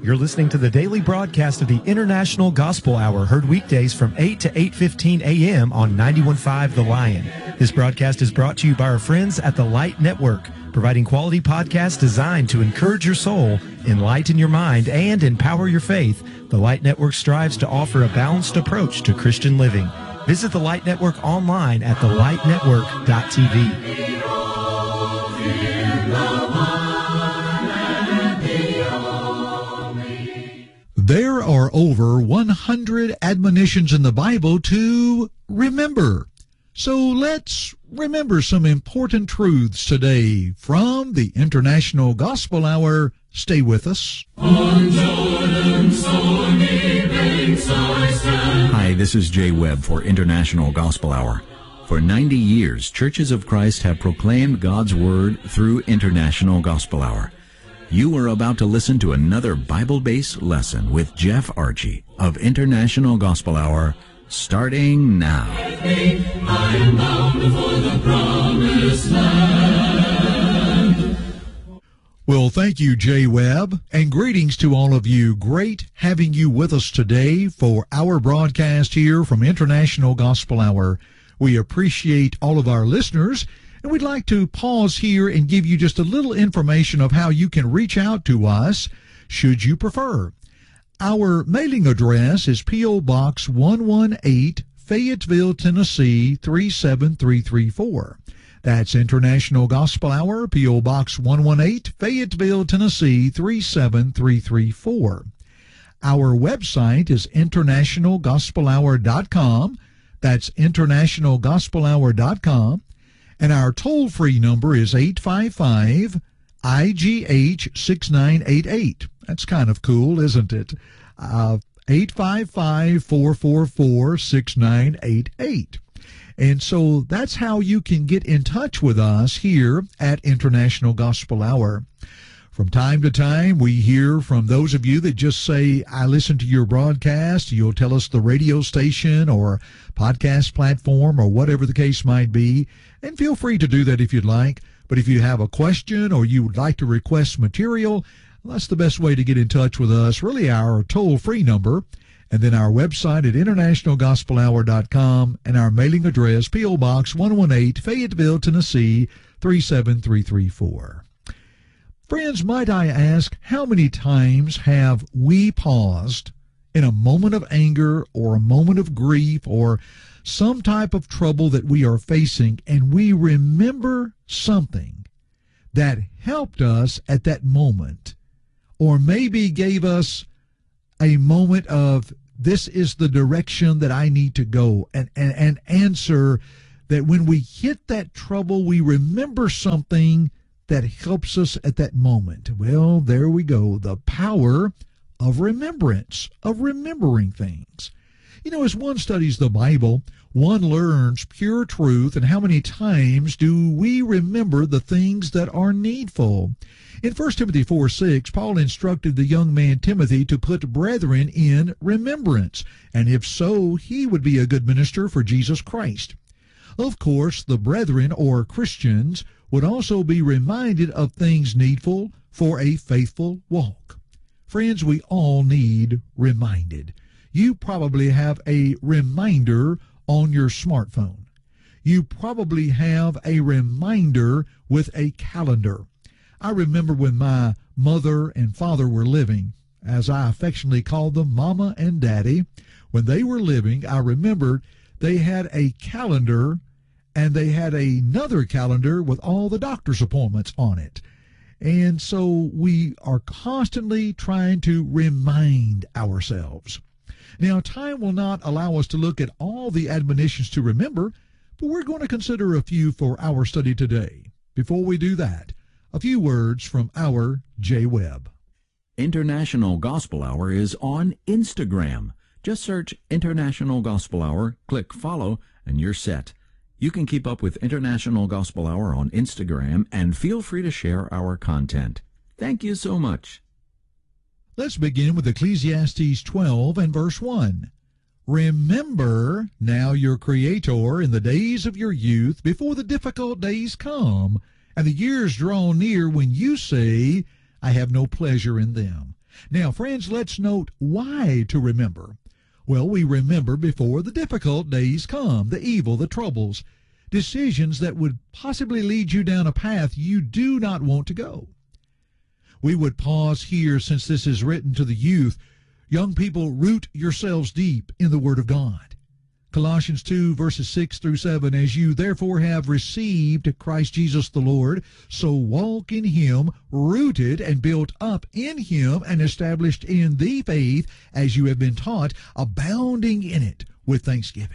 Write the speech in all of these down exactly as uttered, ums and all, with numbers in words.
You're listening to the daily broadcast of the International Gospel Hour, heard weekdays from eight to eight fifteen a.m. on ninety-one point five The Lion. This broadcast is brought to you by our friends at the Light Network, providing quality podcasts designed to encourage your soul, enlighten your mind, and empower your faith. The Light Network strives to offer a balanced approach to Christian living. Visit the Light Network online at the light network dot t v. There are over one hundred admonitions in the Bible to remember. So let's remember some important truths today from the International Gospel Hour. Stay with us. On Jordan's stormy banks I stand. Hi, this is Jay Webb for International Gospel Hour. For ninety years, Churches of Christ have proclaimed God's Word through International Gospel Hour. You are about to listen to another Bible-based lesson with Jeff Archie of International Gospel Hour, starting now. I am bound for the promised land. Well, thank you, Jay Webb, and greetings to all of you. Great having you with us today for our broadcast here from International Gospel Hour. We appreciate all of our listeners, and we'd like to pause here and give you just a little information of how you can reach out to us, should you prefer. Our mailing address is P O. Box one eighteen, Fayetteville, Tennessee three seven three three four. That's International Gospel Hour, P O. Box one eighteen, Fayetteville, Tennessee three seven three three four. Our website is international gospel hour dot com. That's international gospel hour dot com. And our toll-free number is eight five five I G H six nine eight eight. That's kind of cool, isn't it? Uh, eight five five, four four four, six nine eight eight. And so that's how you can get in touch with us here at International Gospel Hour. From time to time, we hear from those of you that just say, I listen to your broadcast. You'll tell us the radio station or podcast platform or whatever the case might be. And feel free to do that if you'd like. But if you have a question or you would like to request material, that's the best way to get in touch with us. Really, our toll-free number, and then our website at international gospel hour dot com, and our mailing address, P O. Box one eighteen, Fayetteville, Tennessee three seven three three four. Friends, might I ask, how many times have we paused in a moment of anger or a moment of grief or some type of trouble that we are facing, and we remember something that helped us at that moment, or maybe gave us a moment of, this is the direction that I need to go, and, and, and answer that when we hit that trouble, we remember something that helps us at that moment. Well, there we go. The power of remembrance, of remembering things. You know, as one studies the Bible, one learns pure truth, and how many times do we remember the things that are needful? In First Timothy four six, Paul instructed the young man Timothy to put brethren in remembrance, and if so, he would be a good minister for Jesus Christ. Of course, the brethren, or Christians, would also be reminded of things needful for a faithful walk. Friends, we all need reminded. You probably have a reminder on your smartphone. You probably have a reminder with a calendar. I remember when my mother and father were living, as I affectionately called them, Mama and Daddy. When they were living, I remembered they had a calendar, and they had another calendar with all the doctor's appointments on it. And so we are constantly trying to remind ourselves. Now, time will not allow us to look at all the admonitions to remember, but we're going to consider a few for our study today. Before we do that, a few words from our Jay Webb. International Gospel Hour is on Instagram. Just search International Gospel Hour, click follow, and you're set. You can keep up with International Gospel Hour on Instagram, and feel free to share our content. Thank you so much. Let's begin with Ecclesiastes twelve and verse one. Remember now your Creator in the days of your youth, before the difficult days come, and the years draw near when you say, I have no pleasure in them. Now, friends, let's note why to remember. Well, we remember before the difficult days come, the evil, the troubles, decisions that would possibly lead you down a path you do not want to go. We would pause here, since this is written to the youth. Young people, root yourselves deep in the Word of God. Colossians two, verses six through seven, as you therefore have received Christ Jesus the Lord, so walk in him, rooted and built up in him, and established in the faith as you have been taught, abounding in it with thanksgiving.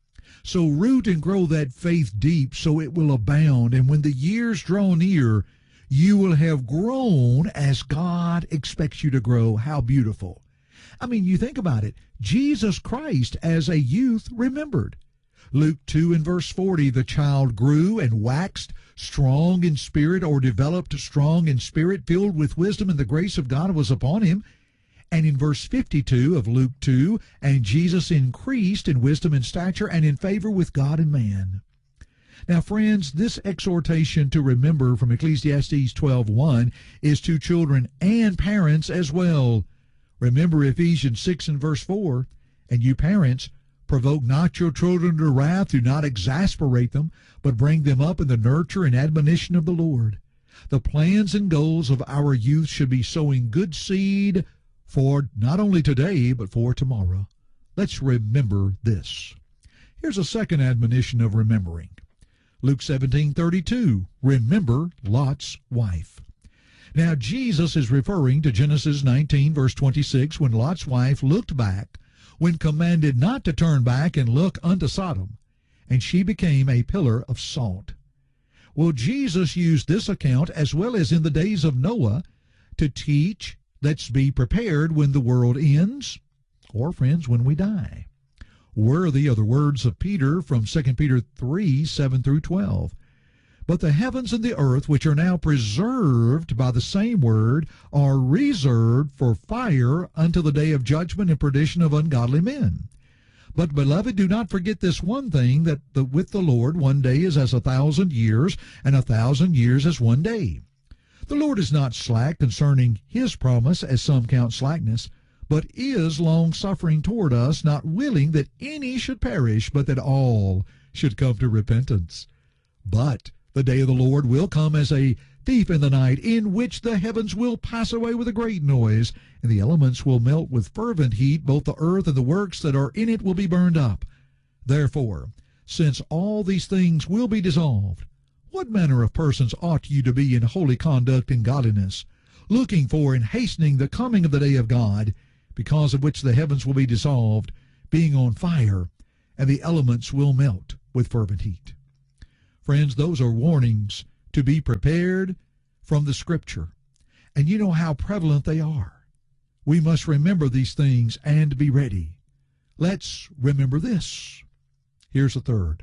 So root and grow that faith deep so it will abound, and when the years draw near, you will have grown as God expects you to grow. How beautiful. I mean, you think about it. Jesus Christ as a youth remembered. Luke two and verse forty, the child grew and waxed strong in spirit, or developed strong in spirit, filled with wisdom, and the grace of God was upon him. And in verse fifty-two of Luke two, and Jesus increased in wisdom and stature and in favor with God and man. Now, friends, this exhortation to remember from Ecclesiastes twelve one is to children and parents as well. Remember Ephesians six and verse four, and you parents, provoke not your children to wrath, do not exasperate them, but bring them up in the nurture and admonition of the Lord. The plans and goals of our youth should be sowing good seed for not only today, but for tomorrow. Let's remember this. Here's a second admonition of remembering. Luke seventeen thirty-two, remember Lot's wife. Now, Jesus is referring to Genesis nineteen, verse twenty-six, when Lot's wife looked back, when commanded not to turn back and look unto Sodom, and she became a pillar of salt. Well, Jesus used this account, as well as in the days of Noah, to teach, let's be prepared when the world ends, or, friends, when we die. Worthy are the words of Peter from Second Peter three, seven through twelve. But the heavens and the earth, which are now preserved by the same word, are reserved for fire until the day of judgment and perdition of ungodly men. But, beloved, do not forget this one thing, that the, with the Lord one day is as a thousand years, and a thousand years as one day. The Lord is not slack concerning his promise, as some count slackness, but is long-suffering toward us, not willing that any should perish, but that all should come to repentance. But the day of the Lord will come as a thief in the night, in which the heavens will pass away with a great noise, and the elements will melt with fervent heat, both the earth and the works that are in it will be burned up. Therefore, since all these things will be dissolved, what manner of persons ought you to be in holy conduct and godliness, looking for and hastening the coming of the day of God, because of which the heavens will be dissolved, being on fire, and the elements will melt with fervent heat. Friends, those are warnings to be prepared from the Scripture. And you know how prevalent they are. We must remember these things and be ready. Let's remember this. Here's a third.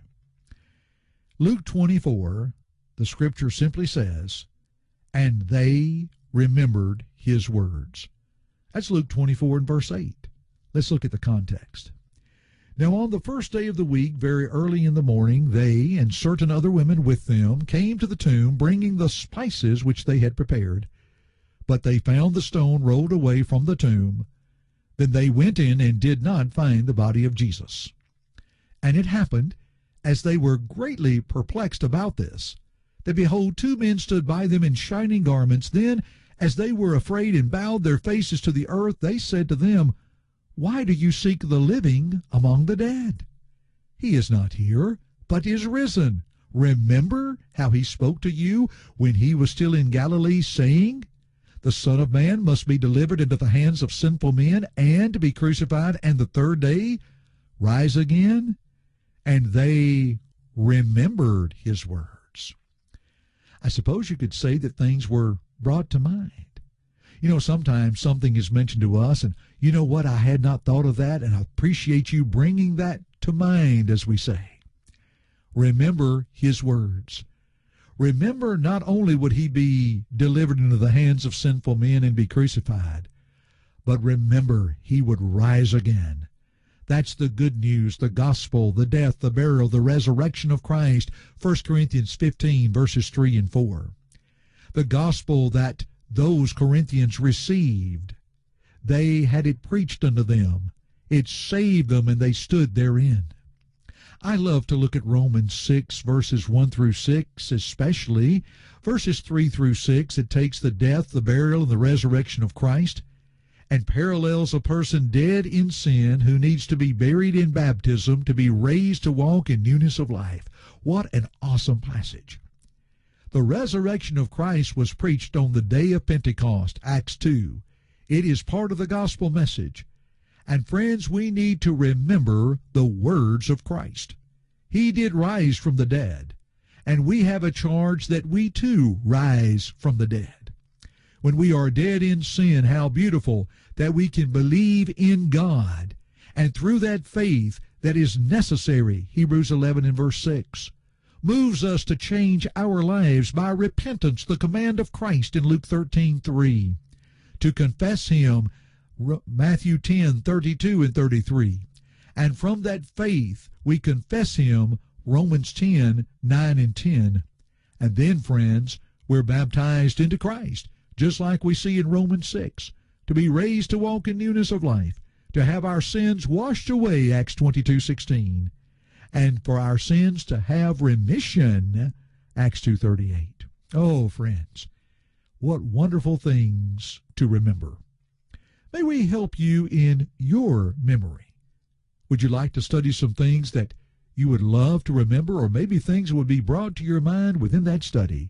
Luke twenty-four, the Scripture simply says, and they remembered his words. That's Luke twenty-four and verse eight. Let's look at the context. Now on the first day of the week, very early in the morning, they and certain other women with them came to the tomb, bringing the spices which they had prepared. But they found the stone rolled away from the tomb. Then they went in and did not find the body of Jesus. And it happened, as they were greatly perplexed about this, that behold, two men stood by them in shining garments. Then, as they were afraid and bowed their faces to the earth, they said to them, why do you seek the living among the dead? He is not here, but is risen. Remember how he spoke to you when he was still in Galilee, saying, the Son of Man must be delivered into the hands of sinful men, and to be crucified, and the third day rise again? And they remembered his words. I suppose you could say that things were brought to mind. You know, sometimes something is mentioned to us, and you know what, I had not thought of that, and I appreciate you bringing that to mind, as we say. Remember his words. Remember, not only would he be delivered into the hands of sinful men and be crucified, but remember he would rise again. That's the good news, the gospel, the death, the burial, the resurrection of Christ. First Corinthians fifteen, verses three and four. The gospel that those Corinthians received, They had it preached unto them. It saved them, and they stood therein. I love to look at Romans six, verses one through six, especially verses three through six. It takes the death, the burial, and the resurrection of Christ and parallels a person dead in sin who needs to be buried in baptism to be raised to walk in newness of life. What an awesome passage. The resurrection of Christ was preached on the day of Pentecost, Acts two. It is part of the gospel message. And friends, we need to remember the words of Christ. He did rise from the dead, and we have a charge that we too rise from the dead. When we are dead in sin, how beautiful that we can believe in God, and through that faith that is necessary, Hebrews eleven and verse six, moves us to change our lives by repentance, the command of Christ in Luke thirteen three, to confess Him, Matthew ten thirty-two and thirty-three, and from that faith we confess Him, Romans ten nine and ten, and then, friends, we're baptized into Christ, just like we see in Romans six, to be raised to walk in newness of life, to have our sins washed away, Acts twenty-two sixteen, and for our sins to have remission, Acts two thirty-eight. Oh, friends, what wonderful things to remember. May we help you in your memory. Would you like to study some things that you would love to remember, or maybe things that would be brought to your mind within that study?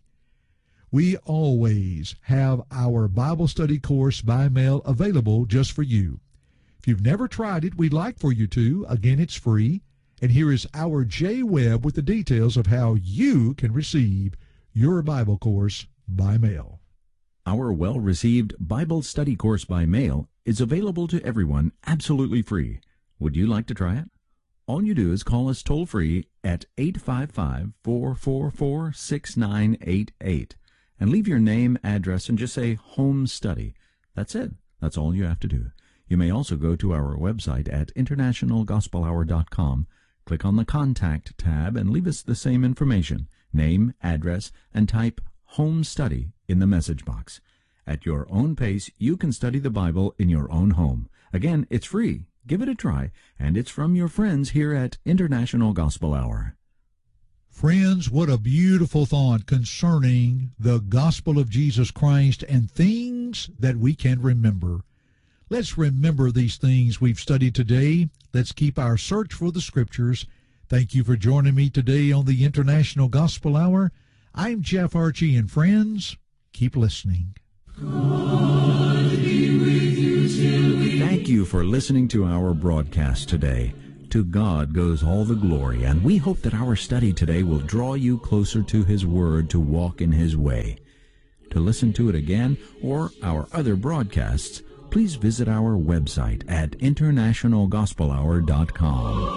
We always have our Bible study course by mail available just for you. If you've never tried it, we'd like for you to. Again, it's free. And here is our J Webb with the details of how you can receive your Bible course by mail. Our well-received Bible study course by mail is available to everyone absolutely free. Would you like to try it? All you do is call us toll-free at eight five five, four four four, six nine eight eight and leave your name, address, and just say Home Study. That's it. That's all you have to do. You may also go to our website at international gospel hour dot com, click on the Contact tab, and leave us the same information, name, address, and type Home Study in the message box. At your own pace, you can study the Bible in your own home. Again, it's free. Give it a try, and it's from your friends here at International Gospel Hour. Friends, what a beautiful thought concerning the gospel of Jesus Christ and things that we can remember. Let's remember these things we've studied today. Let's keep our search for the Scriptures. Thank you for joining me today on the International Gospel Hour. I'm Jeff Archie, and friends, keep listening. God be with you till we... Thank you for listening to our broadcast today. To God goes all the glory, and we hope that our study today will draw you closer to His Word to walk in His way. To listen to it again or our other broadcasts, please visit our website at international gospel hour dot com.